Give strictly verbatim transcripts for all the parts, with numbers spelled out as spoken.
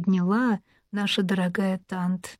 подняла наша дорогая Тант.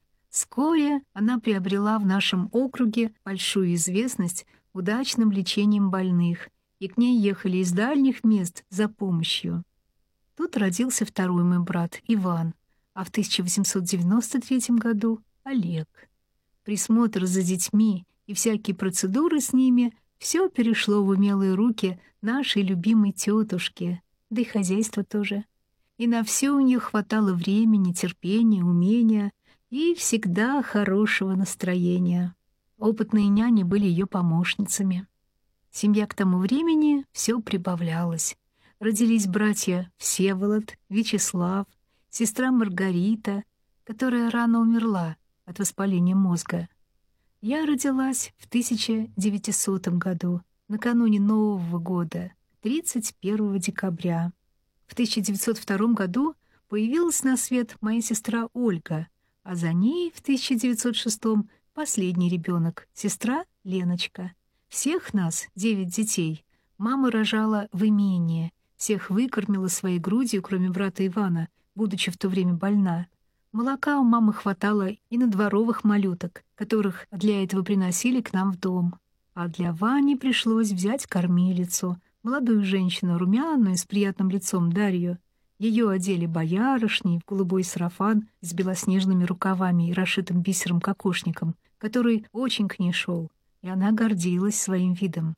Вскоре она приобрела в нашем округе большую известность удачным лечением больных, и к ней ехали из дальних мест за помощью. Тут родился второй мой брат Иван, а в тысяча восемьсот девяносто третьем году — Олег. Присмотр за детьми и всякие процедуры с ними — все перешло в умелые руки нашей любимой тетушки, да и хозяйство тоже. И на все у нее хватало времени, терпения, умения и всегда хорошего настроения. Опытные няни были ее помощницами. Семья к тому времени все прибавлялась. Родились братья Всеволод, Вячеслав, сестра Маргарита, которая рано умерла от воспаления мозга. Я родилась в тысяча девятисотом году, накануне Нового года, тридцать первого декабря. В тысяча девятьсот втором году появилась на свет моя сестра Ольга, а за ней в тысяча девятьсот шестом последний ребенок, сестра Леночка. Всех нас, девять детей, мама рожала в имении, всех выкормила своей грудью, кроме брата Ивана, будучи в то время больна. Молока у мамы хватало и на дворовых малюток, которых для этого приносили к нам в дом. А для Вани пришлось взять кормилицу, молодую женщину, румяную, с приятным лицом Дарью. Ее одели боярышней в голубой сарафан с белоснежными рукавами и расшитым бисером кокошником, который очень к ней шел, и она гордилась своим видом.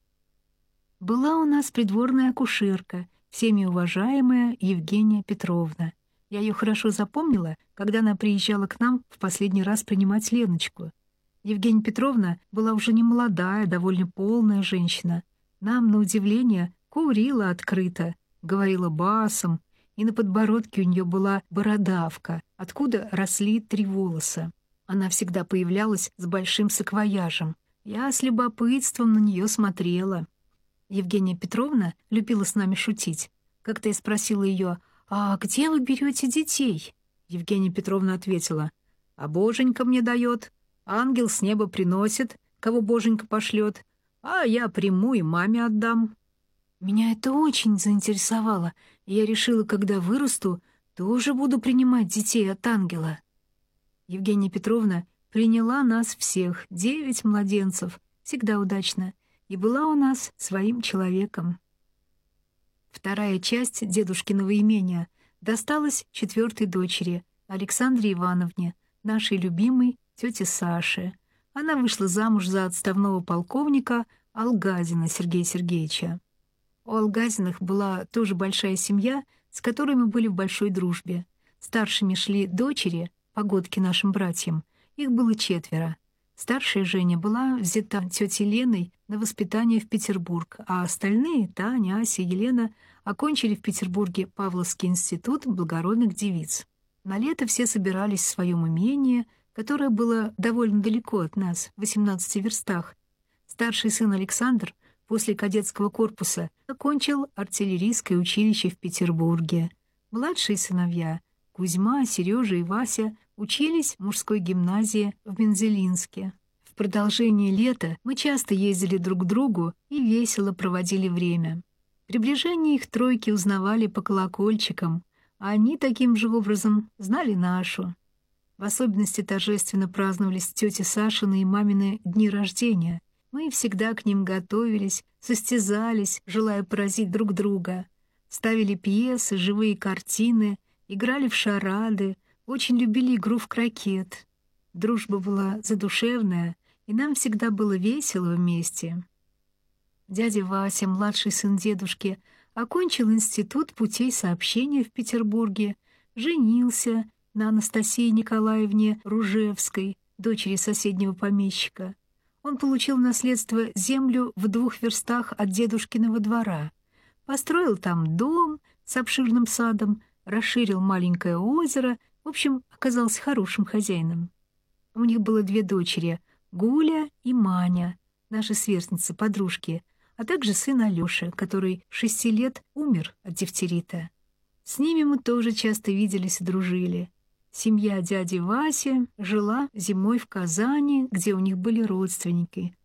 Была у нас придворная акушерка, всеми уважаемая Евгения Петровна. Я ее хорошо запомнила, когда она приезжала к нам в последний раз принимать Леночку. Евгения Петровна была уже не молодая, довольно полная женщина. Нам, на удивление, курила открыто, говорила басом, и на подбородке у нее была бородавка, откуда росли три волоса. Она всегда появлялась с большим саквояжем. Я с любопытством на нее смотрела. Евгения Петровна любила с нами шутить. Как-то я спросила ее: «А где вы берете детей?» Евгения Петровна ответила: «А Боженька мне дает, ангел с неба приносит, кого Боженька пошлет, а я приму и маме отдам». Меня это очень заинтересовало, и я решила, когда вырасту, тоже буду принимать детей от ангела. Евгения Петровна приняла нас всех, девять младенцев, всегда удачно, и была у нас своим человеком. Вторая часть дедушкиного имения досталась четвертой дочери, Александре Ивановне, нашей любимой тете Саше. Она вышла замуж за отставного полковника Алгазина Сергея Сергеевича. У Алгазиных была тоже большая семья, с которой мы были в большой дружбе. Старшими шли дочери, погодки нашим братьям, их было четверо. Старшая Женя была взята тетей Леной на воспитание в Петербург, а остальные, Таня, Ася, Елена, окончили в Петербурге Павловский институт благородных девиц. На лето все собирались в своем имении, которое было довольно далеко от нас, в восемнадцати верстах. Старший сын Александр после кадетского корпуса окончил артиллерийское училище в Петербурге. Младшие сыновья Кузьма, Сережа и Вася учились в мужской гимназии в Мензелинске. В продолжение лета мы часто ездили друг к другу и весело проводили время. Приближение их тройки узнавали по колокольчикам, а они таким же образом знали нашу. В особенности торжественно праздновались тети Сашины и мамины дни рождения. Мы всегда к ним готовились, состязались, желая поразить друг друга. Ставили пьесы, живые картины, играли в шарады, очень любили игру в крокет. Дружба была задушевная, и нам всегда было весело вместе. Дядя Вася, младший сын дедушки, окончил институт путей сообщения в Петербурге, женился на Анастасии Николаевне Ружевской, дочери соседнего помещика. Он получил в наследство землю в двух верстах от дедушкиного двора, построил там дом с обширным садом, расширил маленькое озеро, в общем, оказался хорошим хозяином. У них было две дочери — Гуля и Маня, наши сверстницы, подружки, а также сын Алёша, который шести лет умер от дифтерита. С ними мы тоже часто виделись и дружили. Семья дяди Васи жила зимой в Казани, где у них были родственники.